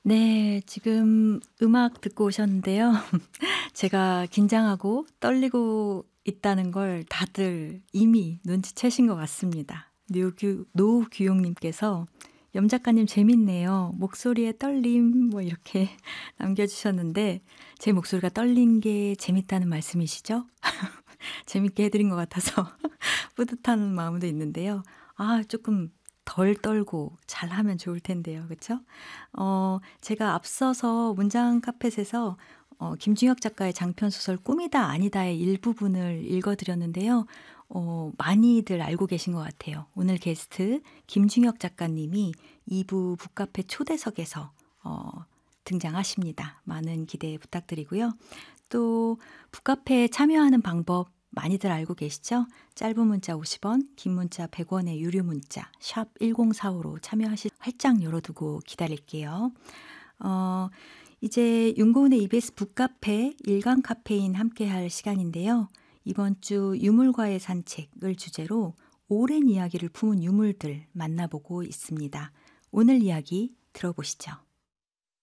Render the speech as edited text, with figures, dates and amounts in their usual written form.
네. 지금 음악 듣고 오셨는데요. 제가 긴장하고 떨리고 있다는 걸 다들 이미 눈치채신 것 같습니다. 노규용 님께서 "염 작가님 재밌네요. 목소리에 떨림." 뭐 이렇게 남겨 주셨는데 제 목소리가 떨린 게 재밌다는 말씀이시죠? 재밌게 해 드린 것 같아서 뿌듯한 마음도 있는데요. 쪼끔 덜 떨고 잘하면 좋을 텐데요. 그쵸? 제가 앞서서 문장 카펫에서 김중혁 작가의 장편 소설 꿈이다 아니다의 일부분을 읽어 드렸는데요. 많이들 알고 계신 것 같아요. 오늘 게스트 김중혁 작가님이 2부 북카페 초대석에서 등장하십니다. 많은 기대 부탁드리고요. 또 북카페에 참여하는 방법 많이들 알고 계시죠? 짧은 문자 50원, 긴 문자 100원의 유료 문자 샵 1045로 참여하실 활짝 열어두고 기다릴게요. 어 이제 윤고은의 EBS 북카페 일간 카페인 함께할 시간인데요. 이번 주 유물과의 산책을 주제로 오랜 이야기를 품은 유물들 만나보고 있습니다. 오늘 이야기 들어보시죠.